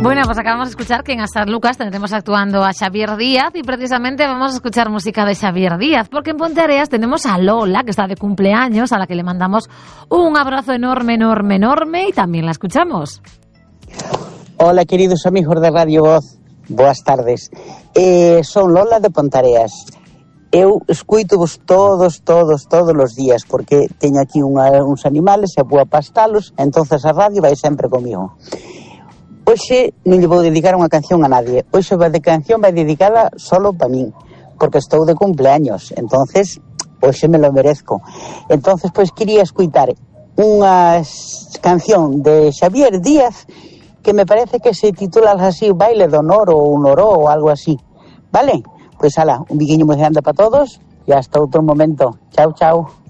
Bueno, pues acabamos de escuchar que en Asar Lucas tendremos actuando a Xavier Díaz y precisamente vamos a escuchar música de Xavier Díaz, porque en Ponteareas tenemos a Lola, que está de cumpleaños, a la que le mandamos un abrazo enorme, enorme, enorme, y también la escuchamos. Hola, queridos amigos de Radio Voz, boas tardes. Son Lola de Ponteareas. Eu escuito-vos todos os días, porque teño aquí uns animales e vou a pastalos, entonces a radio vai sempre comigo. Hoxe non lle vou dedicar unha canción a nadie. Hoxe a canción vai dedicada solo para min, porque estou de cumpleaños. Entonces, hoxe me lo merezco. Entonces, pois quería escutar unha canción de Xavier Díaz que me parece que se titula así, Baile do Noro ou Noró ou algo así. Vale? Pois ala, un biquiño moi grande para todos e hasta outro momento. Chao, chao.